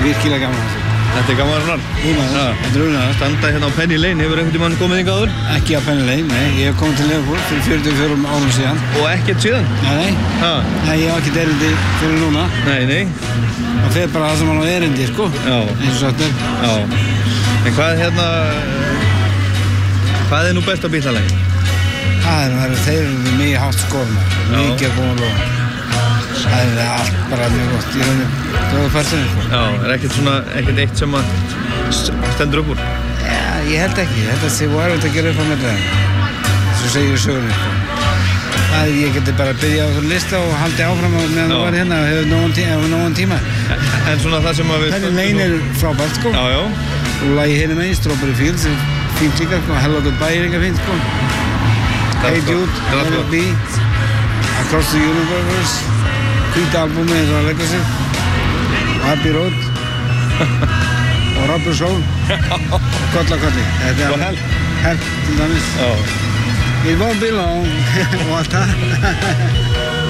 virkilega gaman að þessu. Þetta gaman að svona? Þetta unaðar. Standa hérna á Penny Lane, hefur einhvern tímann komið hingað áður? Ekki á Penny Lane, nei. Ég hef komið til Liverpool fyrir 44 árum síðan. Og ekkert síðan? Nei. Nei, ég hef ekkert erindi fyrir núna. Nei. Það fer bara það sem hann á erindi, sko. Já. Eins og sagt er. Já. En hvað nú best á bílalegi? Þeir eru mjög hátt skornar. Mikið góð og það allt bara mjög gott. Ég raunin færðinni, sko. Já, ekkert eitt sem að stendur upp úr? Já, ég held ekki. Ég held að það var erfitt að gera upp á milli. Svo segir ég sögunni, sko. Ég geti bara að byrja á einhvern lista og haldi áfram meðan þú var hérna og hefur nógan tíma. En svona það sem að við... Penny Lane er frábært, sko. Já. Og lagi hérna megin, Strawberry Fields, fínt líka, sko. Hello Goodbye er eitthvað fínt, sko. Hey Jude, Let It Be, Across the Universe, hvíta albúmið eins og að leggja sig, Abbey Road og Rubber Soul og Kollakolli. Þetta er Help til dæmis. It won't be long og allt það.